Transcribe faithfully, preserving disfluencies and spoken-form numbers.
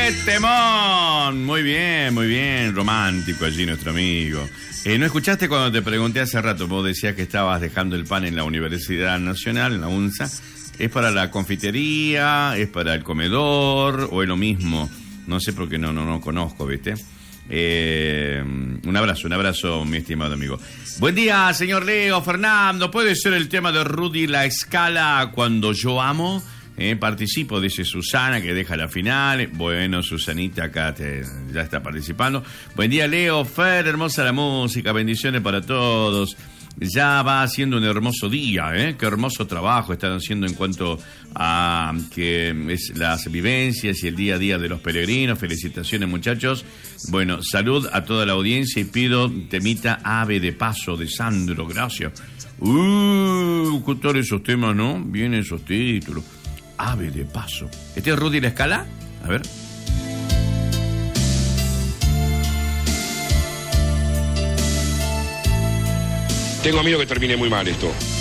¡Qué temón! Muy bien, muy bien, romántico allí nuestro amigo. Eh, ¿No escuchaste cuando te pregunté hace rato? Vos decías que estabas dejando el pan en la Universidad Nacional, en la UNSA. ¿Es para la confitería? ¿Es para el comedor? ¿O es lo mismo? No sé porque no, no, no conozco, ¿viste? Eh, un abrazo, un abrazo, mi estimado amigo. Buen día, señor Leo, Fernando. ¿Puede ser el tema de Rudy La Scala, Cuando yo amo? Eh, participo, dice Susana, que deja la final. Bueno, Susanita acá te, ya está participando. Buen día, Leo, Fer, hermosa la música, bendiciones para todos. Ya va haciendo un hermoso día, ¿eh? Qué hermoso trabajo están haciendo en cuanto a que es las vivencias y el día a día de los peregrinos. Felicitaciones, muchachos. Bueno, salud a toda la audiencia y pido temita Ave de Paso de Sandro, gracias. Uh, ¿qué tal esos temas, no? Vienen esos títulos. Ave de Paso. ¿Este es Rudy La Scala? A ver. Tengo miedo que termine muy mal esto.